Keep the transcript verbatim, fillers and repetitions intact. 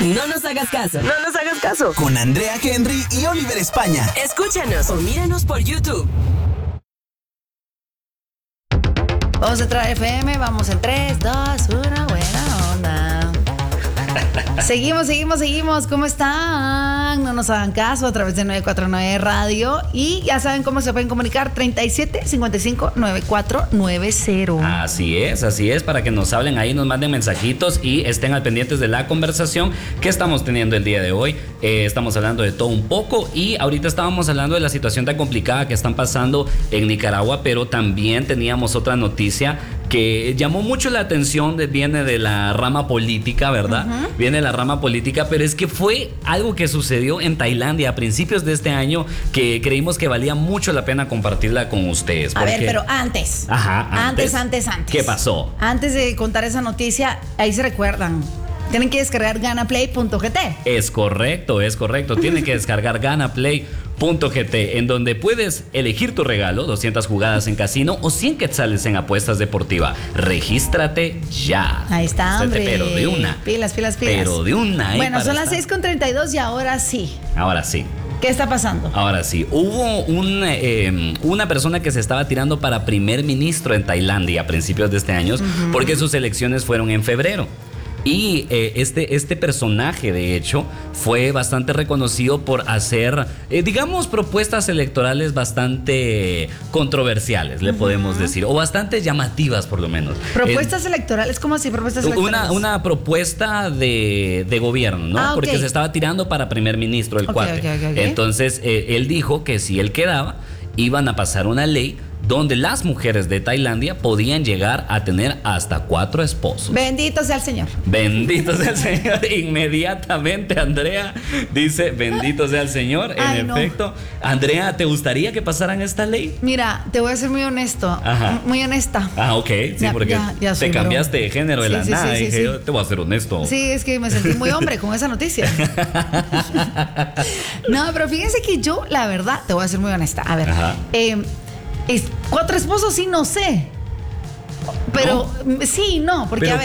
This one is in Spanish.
No nos hagas caso. No nos hagas caso. Con Andrea Henry y Oliver España. Escúchanos o míranos por YouTube. Vamos a entrar a F M, vamos en tres, dos, uno, buena onda. Seguimos, seguimos, seguimos. ¿Cómo están? No nos hagan caso a través de nueve cuatro nueve Radio. Y ya saben cómo se pueden comunicar: treinta y siete, cincuenta y cinco, noventa y cuatro noventa. Así es, así es, para que nos hablen ahí, nos manden mensajitos y estén al pendientes de la conversación que estamos teniendo el día de hoy. Eh, estamos hablando de todo un poco y ahorita estábamos hablando de la situación tan complicada que están pasando en Nicaragua, pero también teníamos otra noticia que llamó mucho la atención, de, viene de la rama política, ¿verdad? Uh-huh. Viene de la rama política, pero es que fue algo que sucedió en Tailandia a principios de este año que creímos que valía mucho la pena compartirla con ustedes. A porque... ver, pero antes. Ajá, antes. Antes, antes, antes. ¿Qué pasó? Antes de contar esa noticia, ahí se recuerdan. Tienen que descargar ganaplay punto g t. Es correcto, es correcto. Tienen que descargar ganaplay punto g t, en donde puedes elegir tu regalo, doscientas jugadas en casino o cien quetzales en apuestas deportivas. Regístrate ya. Ahí está, hombre. Pero de una. Pilas, pilas, pilas. Pero de una. Bueno, son las seis con treinta y dos y ahora sí. Ahora sí. ¿Qué está pasando? Ahora sí, hubo un, eh, una persona que se estaba tirando para primer ministro en Tailandia a principios de este año, uh-huh. porque sus elecciones fueron en febrero. Y eh, este, este personaje, de hecho, fue bastante reconocido por hacer, eh, digamos, propuestas electorales bastante controversiales, le uh-huh. podemos decir, o bastante llamativas, por lo menos. ¿Propuestas eh, electorales? ¿Cómo así, propuestas electorales? Una, una propuesta de, de gobierno, ¿no? Ah, okay. Porque se estaba tirando para primer ministro el okay, cuate. Okay, okay, okay. Entonces, eh, él dijo que si él quedaba, iban a pasar una ley donde las mujeres de Tailandia podían llegar a tener hasta cuatro esposos. Bendito sea el Señor. Bendito sea el Señor. Inmediatamente Andrea dice, bendito sea el Señor. Ay, en no. efecto. Andrea, ¿te gustaría que pasaran esta ley? Mira, te voy a ser muy honesto. Ajá. Muy honesta. Ah, ok. Sí, ya, porque ya, ya te cambiaste bro. de género de sí, la sí, nada. Sí, sí, dije, sí. yo te voy a ser honesto. Sí, es que me sentí muy hombre con esa noticia. No, pero fíjense que yo, la verdad, te voy a ser muy honesta. A ver, eh, es, cuatro esposos sí, no sé. Pero ¿no? Sí, no, porque pero, a ver.